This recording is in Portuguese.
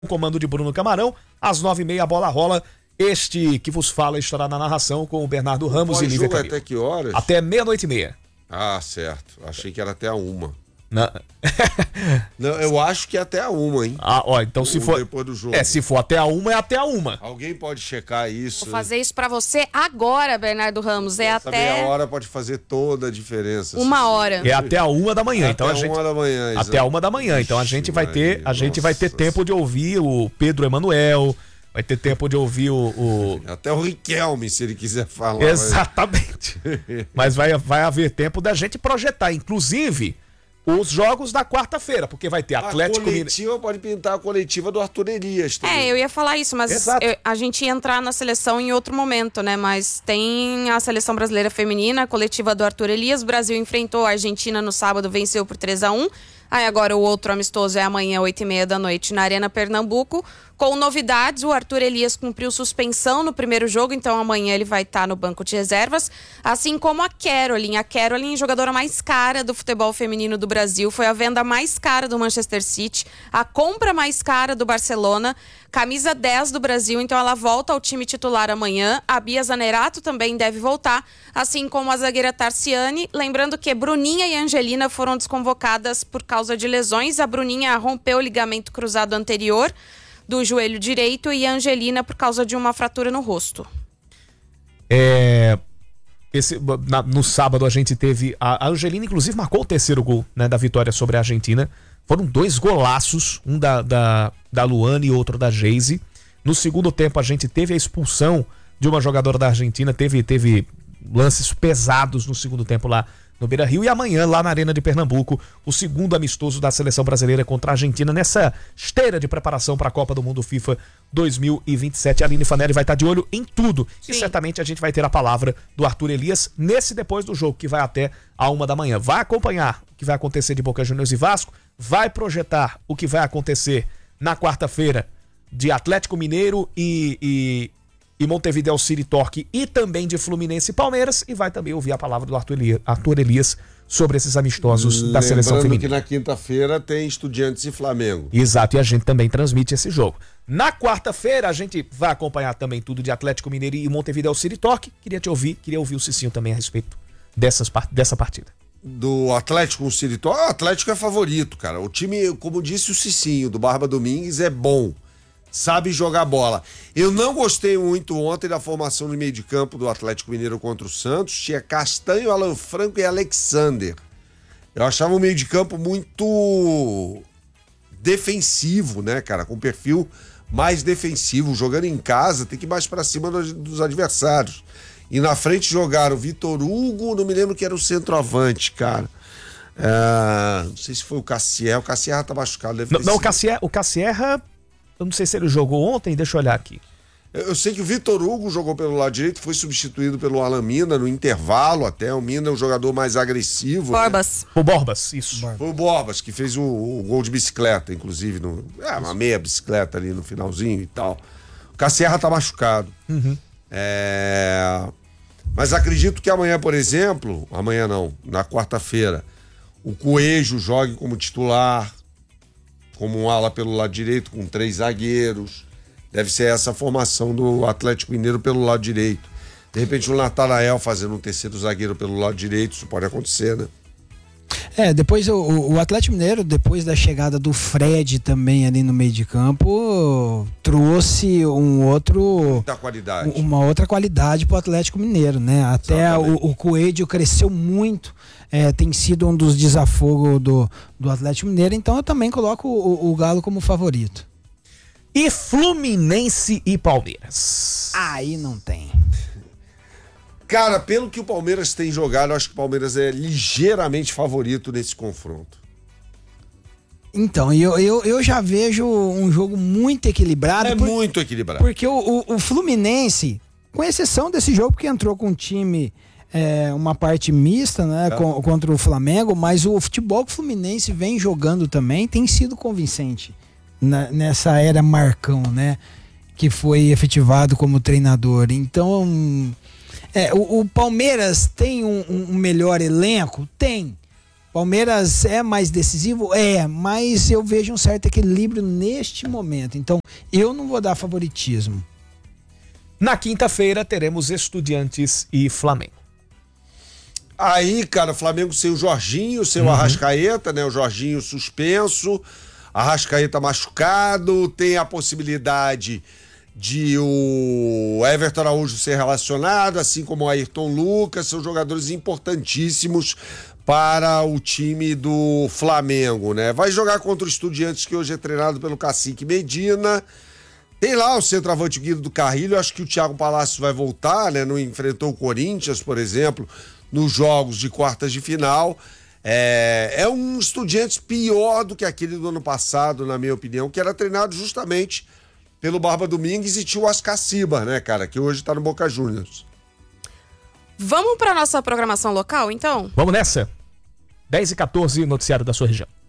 o comando de Bruno Camarão. Às 9h30 a bola rola. Este que vos fala estará na narração com o Bernardo Ramos e Lívia Camilo. Até que horas? Até 00:30. Ah, certo. Achei que era até a 1h. Não. Não, eu acho que é até a 1h, hein? Ah, ó, então se for... Depois do jogo. Se for até a 1h, é até a 1h. Alguém pode checar isso. Vou fazer isso pra você agora, Bernardo Ramos. Essa meia hora pode fazer toda a diferença. 1h. É até a 1h da manhã. Então até a gente... 1h da manhã. Até a 1h da manhã. Então a gente vai ter, vai ter tempo de ouvir o Pedro Emanuel. Vai ter tempo de ouvir até o Riquelme, se ele quiser falar. Exatamente. Mas vai haver tempo da gente projetar, inclusive, os jogos da quarta-feira, porque vai ter Atlético Mineiro. A coletiva pode pintar a coletiva do Arthur Elias também. Eu ia falar isso, mas a gente ia entrar na seleção em outro momento, né? Mas tem a seleção brasileira feminina, a coletiva do Arthur Elias. O Brasil enfrentou a Argentina no sábado, venceu por 3-1. Aí agora o outro amistoso é amanhã, 20h30 da noite, na Arena Pernambuco. Com novidades, o Arthur Elias cumpriu suspensão no primeiro jogo, então amanhã ele vai estar no banco de reservas. Assim como a Caroline. A Caroline, jogadora mais cara do futebol feminino do Brasil, foi a venda mais cara do Manchester City, a compra mais cara do Barcelona, camisa 10 do Brasil, então ela volta ao time titular amanhã. A Bia Zanerato também deve voltar, assim como a zagueira Tarciane. Lembrando que Bruninha e Angelina foram desconvocadas por causa de lesões. A Bruninha rompeu o ligamento cruzado anterior do joelho direito e a Angelina por causa de uma fratura no rosto. No sábado a gente teve... A Angelina, inclusive, marcou o terceiro gol, né, da vitória sobre a Argentina. Foram 2 golaços, um da Luane e outro da Geise. No segundo tempo a gente teve a expulsão de uma jogadora da Argentina, teve lances pesados no segundo tempo lá no Beira-Rio. E amanhã, lá na Arena de Pernambuco, o segundo amistoso da seleção brasileira contra a Argentina, nessa esteira de preparação para a Copa do Mundo FIFA 2027. A Aline Fanelli vai estar de olho em tudo. Sim. E certamente a gente vai ter a palavra do Arthur Elias nesse depois do jogo, que vai até a 1h da manhã. Vai acompanhar o que vai acontecer de Boca Juniors e Vasco, vai projetar o que vai acontecer na quarta-feira de Atlético Mineiro e Montevideo City Torque, e também de Fluminense e Palmeiras, e vai também ouvir a palavra do Arthur Elias sobre esses amistosos da seleção feminina. Que na quinta-feira tem Estudiantes e Flamengo. Exato, e a gente também transmite esse jogo. Na quarta-feira a gente vai acompanhar também tudo de Atlético Mineiro e Montevideo City Torque. Queria ouvir o Cicinho também a respeito dessa partida. Do Atlético com o City Torque, o Atlético é favorito, cara. O time, como disse o Cicinho, do Barba Domingues, é bom. Sabe jogar bola. Eu não gostei muito ontem da formação no meio de campo do Atlético Mineiro contra o Santos. Tinha Castanho, Alan Franco e Alexander. Eu achava o meio de campo muito defensivo, né, cara? Com perfil mais defensivo. Jogando em casa, tem que ir mais pra cima dos adversários. E na frente jogaram o Vitor Hugo, não me lembro que era o centroavante, cara. Não sei se foi o Cassierra. O Cassierra tá machucado. O Cassierra... Eu não sei se ele jogou ontem, deixa eu olhar aqui. Eu sei que o Vitor Hugo jogou pelo lado direito, foi substituído pelo Alan Mina no intervalo até. O Mina é um jogador mais agressivo. Borbas. Né? O Borbas, isso. Foi o Borbas, que fez o gol de bicicleta, inclusive. Uma meia bicicleta ali no finalzinho e tal. O Cassierra tá machucado. Uhum. Mas acredito que amanhã, por exemplo, amanhã não, na quarta-feira, o Coelho jogue como titular, como um ala pelo lado direito, com 3 zagueiros. Deve ser essa a formação do Atlético Mineiro pelo lado direito. De repente o Natanael fazendo um terceiro zagueiro pelo lado direito, isso pode acontecer, né? Depois o Atlético Mineiro, depois da chegada do Fred também ali no meio de campo, trouxe uma outra qualidade pro Atlético Mineiro, né? Até o Coelho cresceu muito. Tem sido um dos desafogos do Atlético Mineiro, então eu também coloco o Galo como favorito. E Fluminense e Palmeiras? Aí não tem. Cara, pelo que o Palmeiras tem jogado, eu acho que o Palmeiras é ligeiramente favorito nesse confronto. Então, eu já vejo um jogo muito equilibrado. Muito equilibrado. Porque o Fluminense, com exceção desse jogo que entrou com um time... uma parte mista, né, contra o Flamengo, mas o futebol que o Fluminense vem jogando também tem sido convincente nessa era Marcão, né, que foi efetivado como treinador. Então, o Palmeiras tem um melhor elenco? Tem. Palmeiras é mais decisivo? Mas eu vejo um certo equilíbrio neste momento. Então, eu não vou dar favoritismo. Na quinta-feira teremos Estudiantes e Flamengo. Aí, cara, o Flamengo sem o Jorginho, sem o Arrascaeta, né? O Jorginho suspenso, Arrascaeta machucado, tem a possibilidade de o Everton Araújo ser relacionado, assim como o Ayrton Lucas, são jogadores importantíssimos para o time do Flamengo, né? Vai jogar contra o Estudiantes, que hoje é treinado pelo Cacique Medina. Tem lá o centroavante Guido do Carrilho, acho que o Thiago Palácio vai voltar, né? Não enfrentou o Corinthians, por exemplo, nos jogos de quartas de final. É um Estudiantes pior do que aquele do ano passado, na minha opinião, que era treinado justamente pelo Barba Domingues e tinha o Ascaciba, né, cara, que hoje tá no Boca Juniors. Vamos para nossa programação local, então? Vamos nessa. 10h14, noticiário da sua região.